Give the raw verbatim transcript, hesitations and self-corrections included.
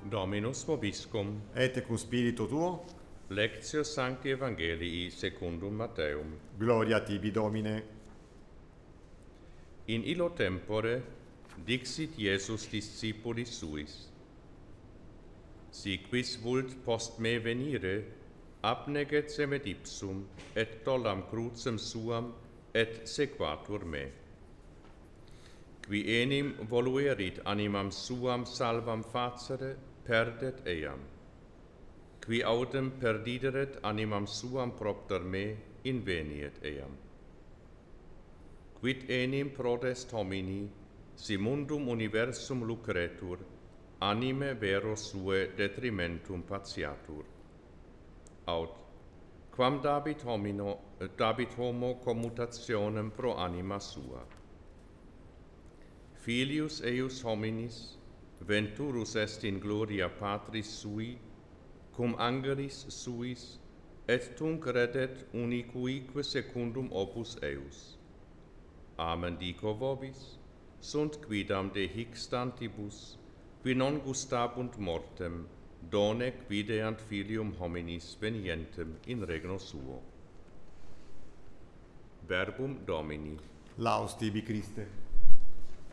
Dominus vobiscum. Et cum spiritu tuo, Lectio Sancti Evangelii secundum Matteum. gloria tibi Domine. In illo tempore dixit Iesus discipulis suis: Si quis vult post me venire, abneget se med ipsum, et tollam crucem suam, et sequatur me. Qui enim voluerit animam suam salvam facere, perdet eam. Qui autem perdideret animam suam propter me, inveniet eam. Quid enim prodest homini, si mundum universum lucretur, anime vero sue detrimentum patiatur. Aut, quam dabit homino, dabit homo commutationem pro anima sua. Filius eius hominis, venturus est in gloria Patris sui, cum angelis suis, et tunc redet unicuique secundum opus eius. Amen dico vobis, sunt quidam de hic stantibus, qui non gustabunt mortem, donec videant filium hominis venientem in regno suo. Verbum Domini. Laus tibi Christe.